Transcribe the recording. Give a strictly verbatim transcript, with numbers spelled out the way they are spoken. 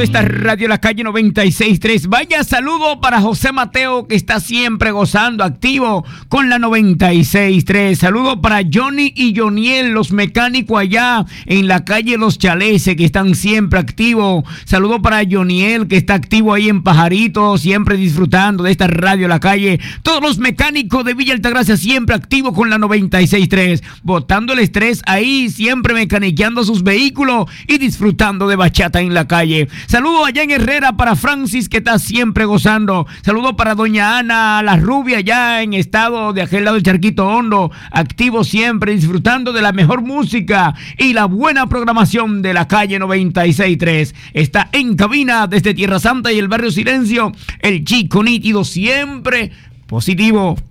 Esta radio La Calle noventa y seis punto tres. Vaya saludo para José Mateo, que está siempre gozando, activo con la noventa y seis punto tres. Saludo para Johnny y Joniel, los mecánicos allá en la calle Los Chaleses, que están siempre activos. Saludo para Joniel, que está activo ahí en Pajarito, siempre disfrutando de esta radio La Calle. Todos los mecánicos de Villa Altagracia siempre activos con la noventa y seis punto tres. Botando el estrés ahí, siempre mecaniqueando sus vehículos y disfrutando de bachata en la calle. Saludo allá en Herrera para Francis, que está siempre gozando. Saludo para doña Ana, la rubia, allá en estado de aquel lado del Charquito Hondo, activo siempre, disfrutando de la mejor música y la buena programación de La Calle noventa y seis punto tres. Está en cabina desde Tierra Santa y el barrio Silencio, el chico nítido, siempre positivo.